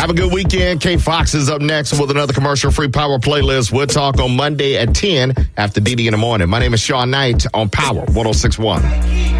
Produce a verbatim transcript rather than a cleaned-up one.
Have a good weekend. K Fox is up next with another commercial-free Power playlist. We'll talk on Monday at ten after D D in the morning. My name is Sean Knight on Power one oh six point one.